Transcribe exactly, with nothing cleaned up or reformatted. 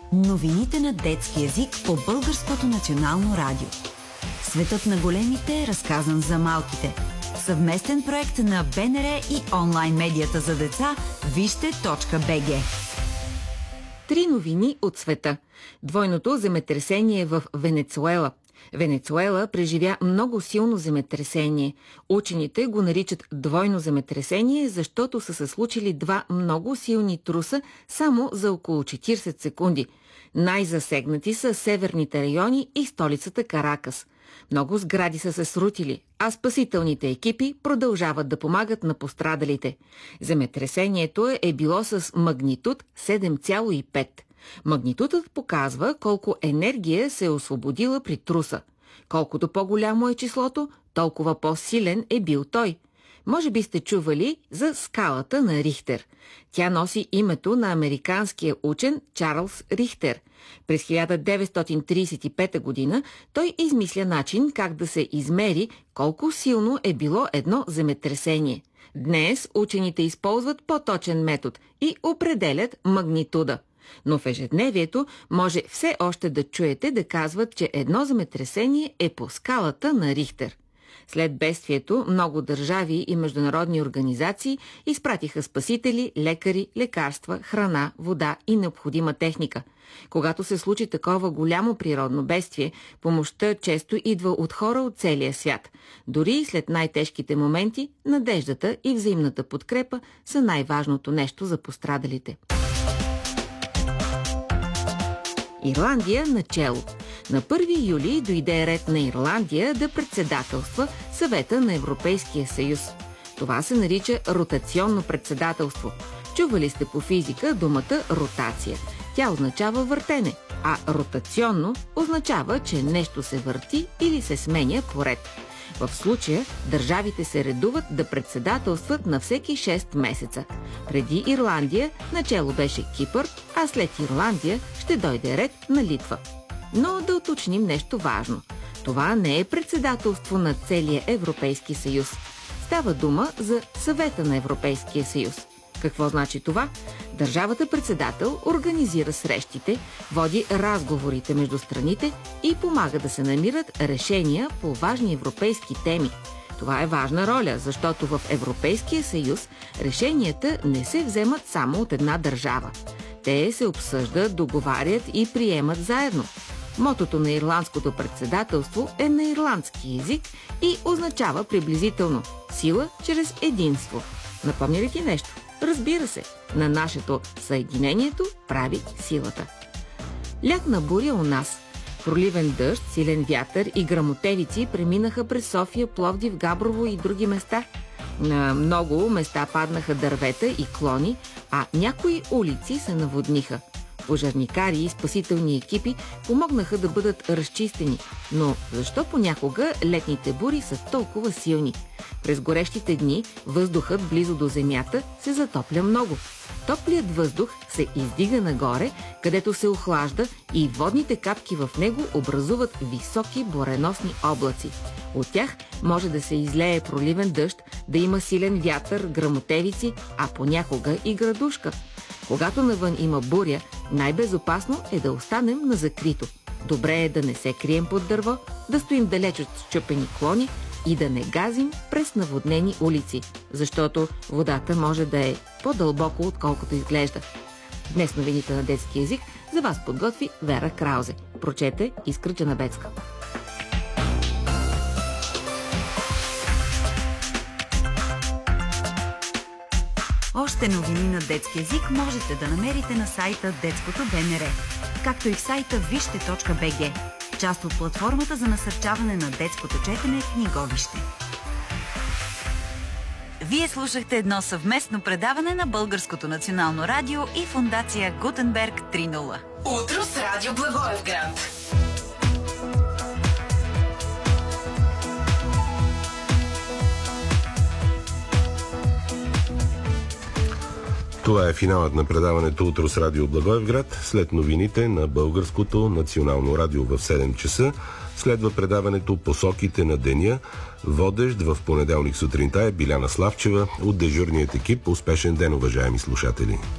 Новините на детски език по Българското национално радио. Светът на големите е разказан за малките. Съвместен проект на БНР и онлайн медията за деца вижте точка би джи. Три новини от света. Двойното земетресение в Венецуела. Венецуела преживя много силно земетресение. Учените го наричат двойно земетресение, защото са се случили два много силни труса само за около четиридесет секунди. Най-засегнати са северните райони и столицата Каракас. Много сгради са се срутили, а спасителните екипи продължават да помагат на пострадалите. Земетресението е било с магнитуд седем цяло и пет. Магнитудът показва колко енергия се е освободила при труса. Колкото по-голямо е числото, толкова по-силен е бил той. Може би сте чували за скалата на Рихтер. Тя носи името на американския учен Чарлз Рихтер. През хиляда деветстотин тридесет и пета година той измисля начин как да се измери колко силно е било едно земетресение. Днес учените използват по-точен метод и определят магнитуда. Но в ежедневието може все още да чуете да казват, че едно земетресение е по скалата на Рихтер. След бедствието много държави и международни организации изпратиха спасители, лекари, лекарства, храна, вода и необходима техника. Когато се случи такова голямо природно бедствие, помощта често идва от хора от целия свят. Дори и след най-тежките моменти, надеждата и взаимната подкрепа са най-важното нещо за пострадалите. Ирландия начело. На първи юли дойде ред на Ирландия да председателства Съвета на Европейския съюз. Това се нарича ротационно председателство. Чували сте по физика думата ротация. Тя означава въртене, а ротационно означава, че нещо се върти или се сменя поред. В случая държавите се редуват да председателстват на всеки шест месеца. Преди Ирландия начело беше Кипър, а след Ирландия ще дойде ред на Литва. Но да уточним нещо важно. Това не е председателство на целия Европейски съюз. Става дума за Съвета на Европейския съюз. Какво значи това? Държавата председател организира срещите, води разговорите между страните и помага да се намират решения по важни европейски теми. Това е важна роля, защото в Европейския съюз решенията не се вземат само от една държава. Те се обсъждат, договарят и приемат заедно. Мотото на ирландското председателство е на ирландски език и означава приблизително сила чрез единство. Напомня ли ти нещо? Разбира се, на нашето съединението прави силата. Лятна буря у нас. Проливен дъжд, силен вятър и гръмотевици преминаха през София, Пловдив, Габрово и други места. На много места паднаха дървета и клони, а някои улици се наводниха. Пожарникари и спасителни екипи помогнаха да бъдат разчистени. Но защо понякога летните бури са толкова силни? През горещите дни въздухът близо до земята се затопля много. Топлият въздух се издига нагоре, където се охлажда и водните капки в него образуват високи буреносни облаци. От тях може да се излее проливен дъжд, да има силен вятър, гръмотевици, а понякога и градушка. Когато навън има буря, най-безопасно е да останем на закрито. Добре е да не се крием под дърво, да стоим далеч от счупени клони и да не газим през наводнени улици, защото водата може да е по-дълбоко, отколкото изглежда. Днес новините на детски език за вас подготви Вера Краузе. Прочете Искра Джанабецка. Още новини на детски език можете да намерите на сайта Детското БНР, както и в сайта вижте точка би джи, част от платформата за насърчаване на детското четене Книговище. Вие слушахте едно съвместно предаване на Българското национално радио и фондация Гутенберг три нула. Утро с Радио Благоевград. Това е финалът на предаването Утро с Радио Благоевград. След новините на Българското национално радио в седем часа следва предаването Посоките на деня. Водещ в понеделник сутринта е Биляна Славчева от дежурният екип. Успешен ден, уважаеми слушатели!